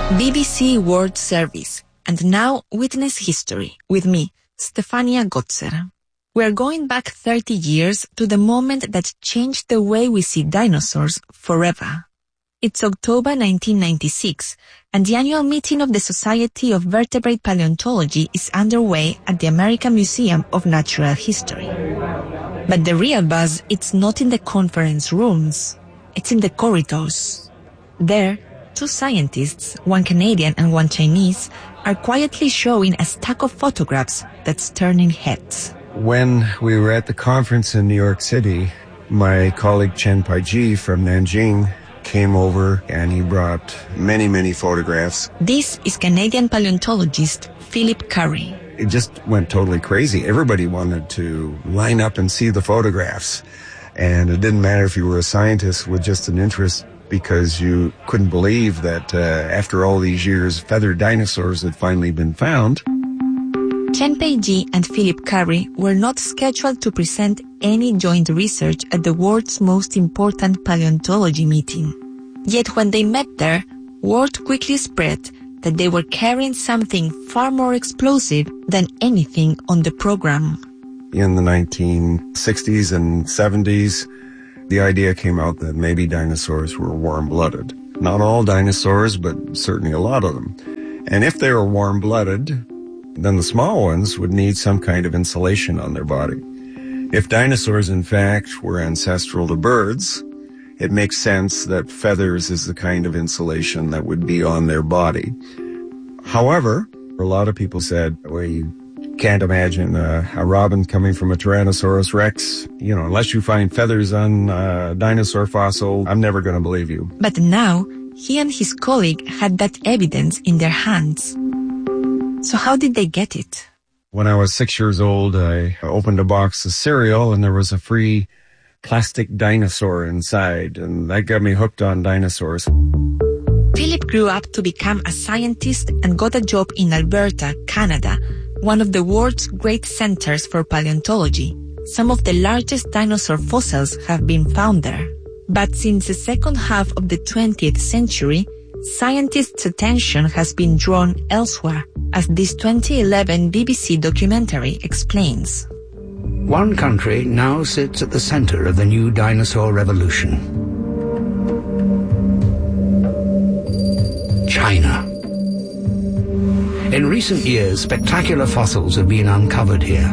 BBC World Service, and now Witness History, with me, Stefania Gotzer. We are going back 30 years to the moment that changed the way we see dinosaurs forever. It's October 1996, and the annual meeting of the Society of Vertebrate Paleontology is underway at the American Museum of Natural History. But the real buzz, it's not in the conference rooms, it's in the corridors. There, two scientists, one Canadian and one Chinese, are quietly showing a stack of photographs that's turning heads. When we were at the conference in New York City, my colleague Chen Paiji from Nanjing came over and he brought many photographs. This is Canadian paleontologist Philip Currie. It just went totally crazy. Everybody wanted to line up and see the photographs. And it didn't matter if you were a scientist with just an interest, because you couldn't believe that after all these years, feathered dinosaurs had finally been found. Chen Paiji and Philip Currie were not scheduled to present any joint research at the world's most important paleontology meeting. Yet when they met there, word quickly spread that they were carrying something far more explosive than anything on the program. In the 1960s and 70s, the idea came out that maybe dinosaurs were warm-blooded. Not all dinosaurs, but certainly a lot of them. And if they were warm-blooded, then the small ones would need some kind of insulation on their body. If dinosaurs, in fact, were ancestral to birds, it makes sense that feathers is the kind of insulation that would be on their body. However, a lot of people said, well, you can't imagine a robin coming from a Tyrannosaurus Rex. Unless you find feathers on a dinosaur fossil, I'm never going to believe you. But now, he and his colleague had that evidence in their hands. So how did they get it? When I was 6 years old, I opened a box of cereal and there was a free plastic dinosaur inside, and that got me hooked on dinosaurs. Philip grew up to become a scientist and got a job in Alberta, Canada, one of the world's great centers for paleontology. Some of the largest dinosaur fossils have been found there. But since the second half of the 20th century, scientists' attention has been drawn elsewhere, as this 2011 BBC documentary explains. One country now sits at the center of the new dinosaur revolution. China. In recent years, spectacular fossils have been uncovered here.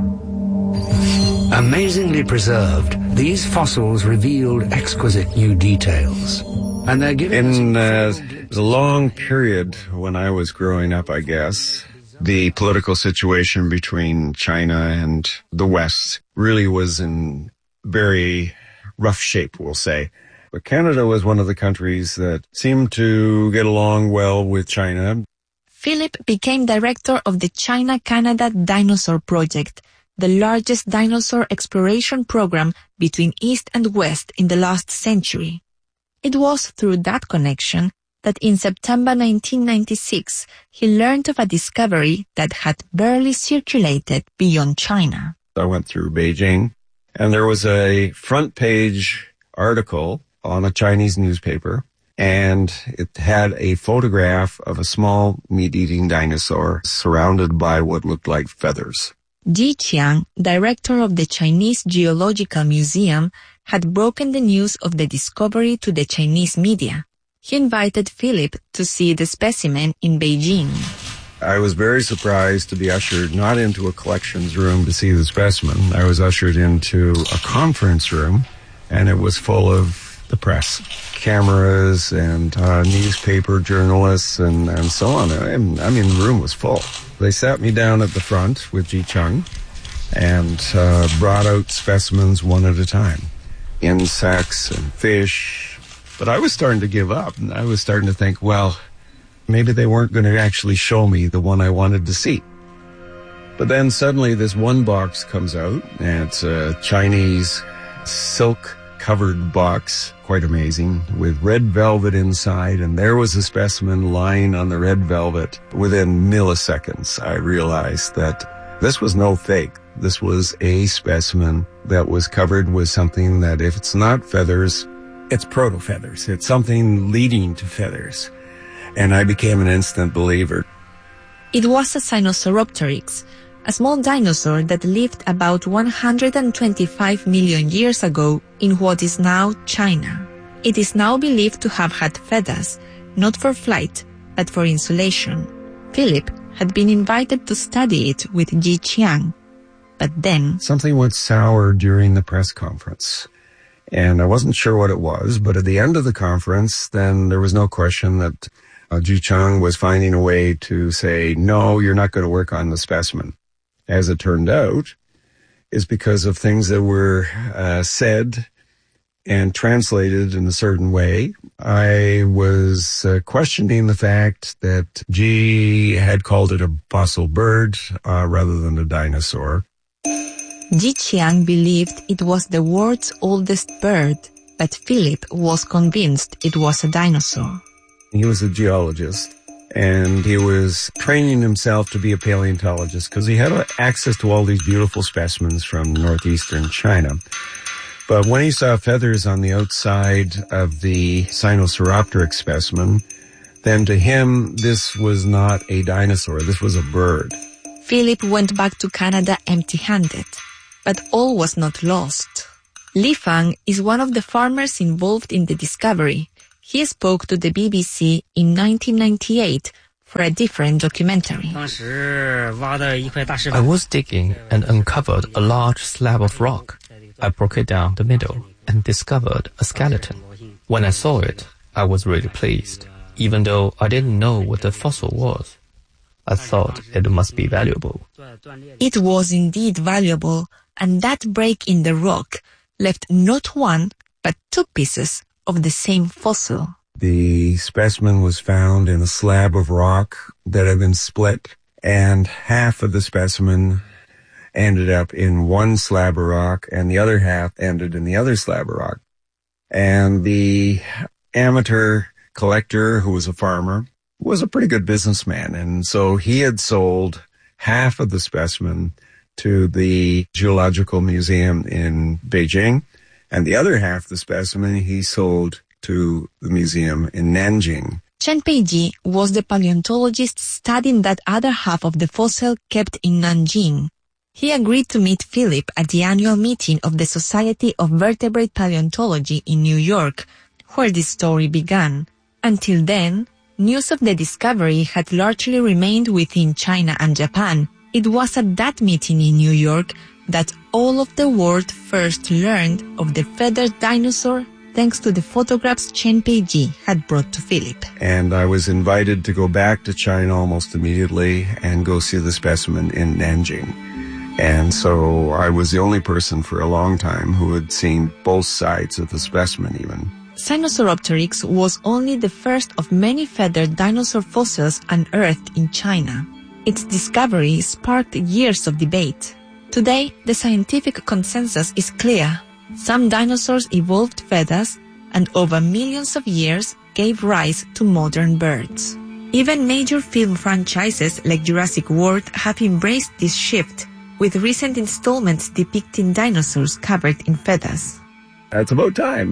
Amazingly preserved, these fossils revealed exquisite new details. And they're giving a long period when I was growing up, I guess, the political situation between China and the West really was in very rough shape, we'll say. But Canada was one of the countries that seemed to get along well with China. Philip became director of the China-Canada Dinosaur Project, the largest dinosaur exploration program between East and West in the last century. It was through that connection that in September 1996, he learned of a discovery that had barely circulated beyond China. I went through Beijing, and there was a front page article on a Chinese newspaper, and it had a photograph of a small meat-eating dinosaur surrounded by what looked like feathers. Ji Qiang, director of the Chinese Geological Museum, had broken the news of the discovery to the Chinese media. He invited Philip to see the specimen in Beijing. I was very surprised to be ushered not into a collections room to see the specimen. I was ushered into a conference room, and it was full of the press, cameras and newspaper journalists and so on. The room was full. They sat me down at the front with Ji Qiang and brought out specimens one at a time. Insects and fish. But I was starting to give up, and I was starting to think, well, maybe they weren't going to actually show me the one I wanted to see. But then suddenly this one box comes out, and it's a Chinese silk-covered box, quite amazing, with red velvet inside, and there was a specimen lying on the red velvet. Within milliseconds, I realized that this was no fake. This was a specimen that was covered with something that, if it's not feathers, it's proto-feathers. It's something leading to feathers. and I became an instant believer. It was a Sinosauropteryx, a small dinosaur that lived about 125 million years ago in what is now China. It is now believed to have had feathers, not for flight, but for insulation. Philip had been invited to study it with Ji Qiang. But then something went sour during the press conference. And I wasn't sure what it was, but at the end of the conference, then there was no question that Ji Qiang was finding a way to say, no, you're not going to work on the specimen. As it turned out, is because of things that were said and translated in a certain way. I was questioning the fact that Ji had called it a fossil bird rather than a dinosaur. Ji Qiang believed it was the world's oldest bird, but Philip was convinced it was a dinosaur. He was a geologist, and he was training himself to be a paleontologist because he had access to all these beautiful specimens from northeastern China. But when he saw feathers on the outside of the Sinosauropteryx specimen, then to him, this was not a dinosaur, this was a bird. Philip went back to Canada empty-handed, but all was not lost. Li Fang is one of the farmers involved in the discovery. He spoke to the BBC in 1998 for a different documentary. I was digging and uncovered a large slab of rock. I broke it down the middle and discovered a skeleton. When I saw it, I was really pleased, even though I didn't know what the fossil was. I thought it must be valuable. It was indeed valuable, and that break in the rock left not one, but two pieces of the same fossil. The specimen was found in a slab of rock that had been split, and half of the specimen ended up in one slab of rock, and the other half ended in the other slab of rock. And the amateur collector, who was a farmer, was a pretty good businessman, and so he had sold half of the specimen to the Geological Museum in Beijing, and the other half of the specimen he sold to the museum in Nanjing. Chen Peiji was the paleontologist studying that other half of the fossil kept in Nanjing. He agreed to meet Philip at the annual meeting of the Society of Vertebrate Paleontology in New York, where this story began. Until then, news of the discovery had largely remained within China and Japan. It was at that meeting in New York that all of the world first learned of the feathered dinosaur thanks to the photographs Chen Peiji had brought to Philip. And I was invited to go back to China almost immediately and go see the specimen in Nanjing. And so I was the only person for a long time who had seen both sides of the specimen even. Sinosauropteryx was only the first of many feathered dinosaur fossils unearthed in China. Its discovery sparked years of debate. Today, the scientific consensus is clear. Some dinosaurs evolved feathers and over millions of years gave rise to modern birds. Even major film franchises like Jurassic World have embraced this shift, with recent installments depicting dinosaurs covered in feathers. That's about time.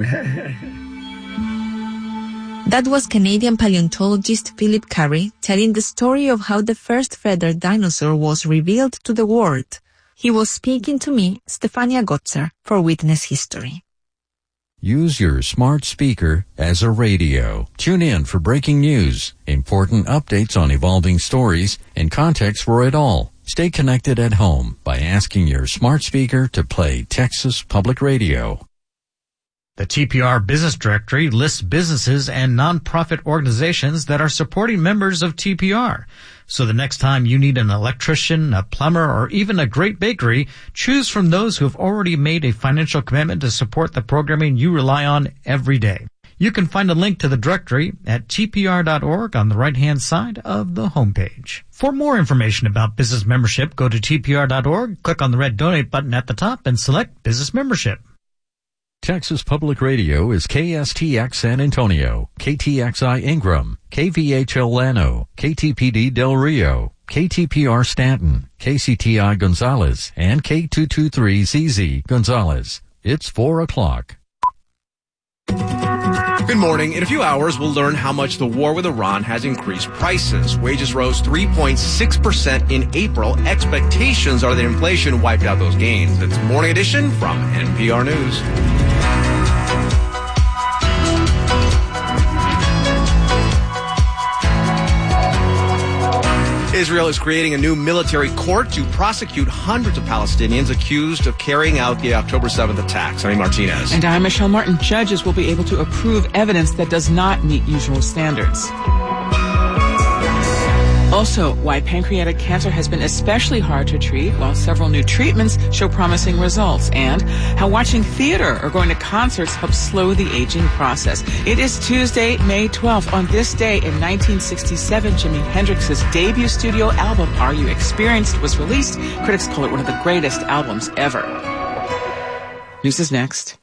That was Canadian paleontologist Philip Currie telling the story of how the first feathered dinosaur was revealed to the world. He was speaking to me, Stefania Gotzer, for Witness History. Use your smart speaker as a radio. Tune in for breaking news, important updates on evolving stories, and context for it all. Stay connected at home by asking your smart speaker to play Texas Public Radio. The TPR Business Directory lists businesses and nonprofit organizations that are supporting members of TPR. So the next time you need an electrician, a plumber, or even a great bakery, choose from those who have already made a financial commitment to support the programming you rely on every day. You can find a link to the directory at tpr.org on the right-hand side of the homepage. For more information about business membership, go to tpr.org, click on the red donate button at the top, and select business membership. Texas Public Radio is KSTX San Antonio, KTXI Ingram, KVHL Llano, KTPD Del Rio, KTPR Stanton, KCTI Gonzales, and K223ZZ Gonzales. It's 4 o'clock. Good morning. In a few hours, we'll learn how much the war with Iran has increased prices. Wages rose 3.6% in April. Expectations are that inflation wiped out those gains. It's Morning Edition from NPR News. Israel is creating a new military court to prosecute hundreds of Palestinians accused of carrying out the October 7th attacks. I'm Martinez. And I'm Michelle Martin. Judges will be able to approve evidence that does not meet usual standards. Also, why pancreatic cancer has been especially hard to treat while several new treatments show promising results, and how watching theater or going to concerts helps slow the aging process. It is Tuesday, May 12th. On this day in 1967, Jimi Hendrix's debut studio album, Are You Experienced?, was released. Critics call it one of the greatest albums ever. News is next.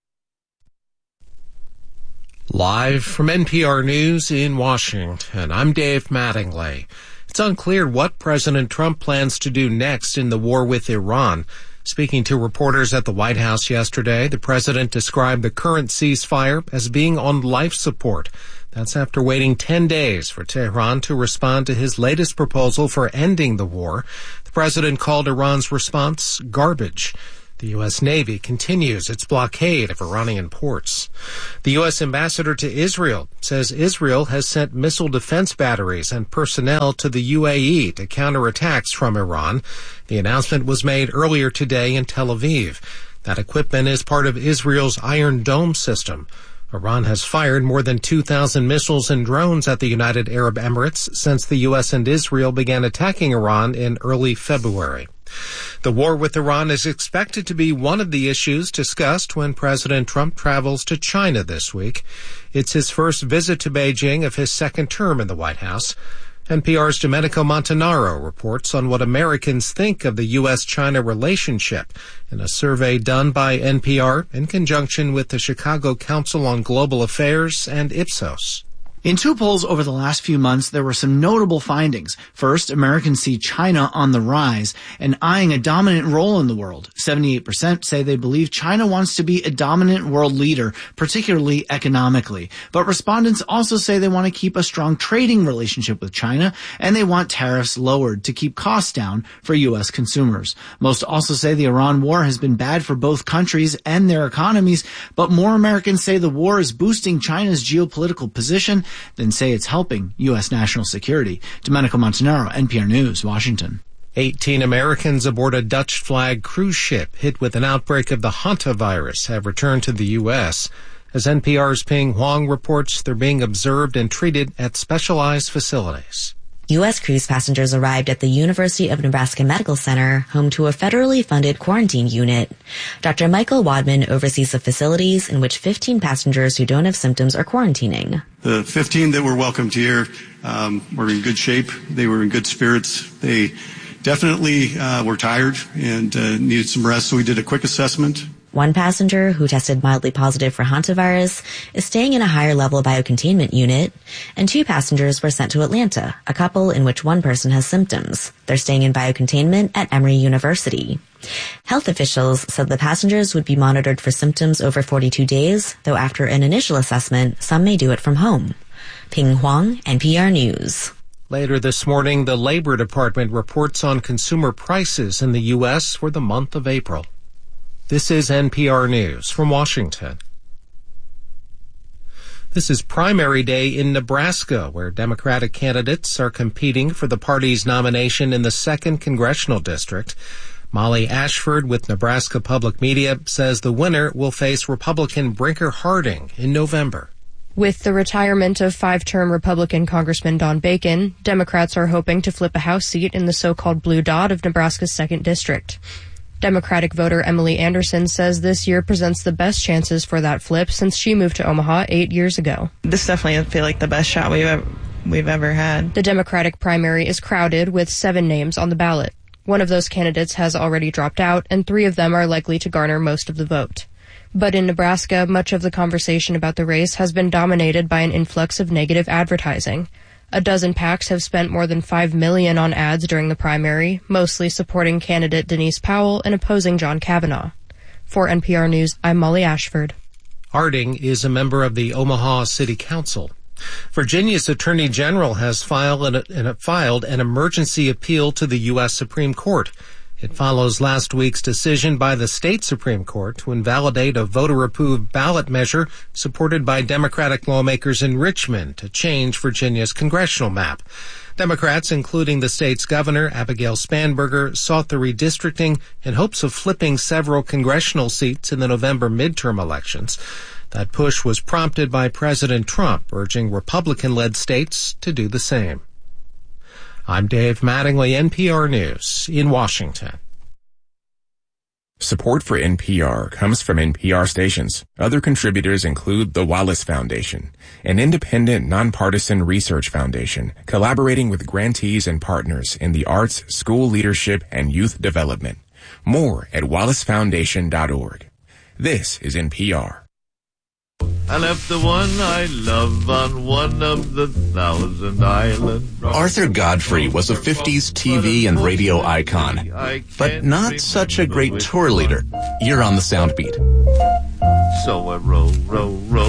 Live from NPR News in Washington, I'm Dave Mattingly. It's unclear what President Trump plans to do next in the war with Iran. Speaking to reporters at the White House yesterday, the president described the current ceasefire as being on life support. That's after waiting 10 days for Tehran to respond to his latest proposal for ending the war. The president called Iran's response garbage. The U.S. Navy continues its blockade of Iranian ports. The U.S. ambassador to Israel says Israel has sent missile defense batteries and personnel to the UAE to counter attacks from Iran. The announcement was made earlier today in Tel Aviv. That equipment is part of Israel's Iron Dome system. Iran has fired more than 2,000 missiles and drones at the United Arab Emirates since the U.S. and Israel began attacking Iran in early February. The war with Iran is expected to be one of the issues discussed when President Trump travels to China this week. It's his first visit to Beijing of his second term in the White House. NPR's Domenico Montanaro reports on what Americans think of the U.S.-China relationship in a survey done by NPR in conjunction with the Chicago Council on Global Affairs and Ipsos. In two polls over the last few months, there were some notable findings. First, Americans see China on the rise and eyeing a dominant role in the world. 78% say they believe China wants to be a dominant world leader, particularly economically. But respondents also say they want to keep a strong trading relationship with China, and they want tariffs lowered to keep costs down for U.S. consumers. Most also say the Iran war has been bad for both countries and their economies, but more Americans say the war is boosting China's geopolitical position than say it's helping U.S. national security. Domenico Montanaro, NPR News, Washington. 18 Americans aboard a Dutch flag cruise ship hit with an outbreak of the hantavirus have returned to the U.S. As NPR's Ping Huang reports, they're being observed and treated at specialized facilities. U.S. cruise passengers arrived at the University of Nebraska Medical Center, home to a federally funded quarantine unit. Dr. Michael Wadman oversees the facilities in which 15 passengers who don't have symptoms are quarantining. The 15 that were welcomed here were in good shape. They were in good spirits. They definitely were tired and needed some rest, so we did a quick assessment. One passenger who tested mildly positive for hantavirus is staying in a higher level biocontainment unit, and 2 passengers were sent to Atlanta, a couple in which one person has symptoms. They're staying in biocontainment at Emory University. Health officials said the passengers would be monitored for symptoms over 42 days, though after an initial assessment, some may do it from home. Ping Huang, NPR News. Later this morning, the Labor Department reports on consumer prices in the U.S. for the month of April. This is NPR News from Washington. This is primary day in Nebraska, where Democratic candidates are competing for the party's nomination in the 2nd Congressional District. Molly Ashford with Nebraska Public Media says the winner will face Republican Brinker Harding in November. With the retirement of 5-term Republican Congressman Don Bacon, Democrats are hoping to flip a House seat in the so-called Blue Dot of Nebraska's 2nd District. Democratic voter Emily Anderson says this year presents the best chances for that flip since she moved to Omaha 8 years ago. This definitely I feel like the best shot we've ever had. The Democratic primary is crowded with 7 names on the ballot. One of those candidates has already dropped out, and 3 of them are likely to garner most of the vote. But in Nebraska, much of the conversation about the race has been dominated by an influx of negative advertising. A dozen PACs have spent more than $5 million on ads during the primary, mostly supporting candidate Denise Powell and opposing John Kavanaugh. For NPR News, I'm Molly Ashford. Arding is a member of the Omaha City Council. Virginia's Attorney General has filed an emergency appeal to the U.S. Supreme Court. It follows last week's decision by the state Supreme Court to invalidate a voter-approved ballot measure supported by Democratic lawmakers in Richmond to change Virginia's congressional map. Democrats, including the state's governor, Abigail Spanberger, sought the redistricting in hopes of flipping several congressional seats in the November midterm elections. That push was prompted by President Trump urging Republican-led states to do the same. I'm Dave Mattingly, NPR News in Washington. Support for NPR comes from NPR stations. Other contributors include the Wallace Foundation, an independent, nonpartisan research foundation collaborating with grantees and partners in the arts, school leadership, and youth development. More at wallacefoundation.org. This is NPR. I left the one I love on one of the 1,000 islands. Arthur Godfrey was a 50s TV and radio icon, but not such a great tour leader. You're on the Soundbeat. So I row, row, row.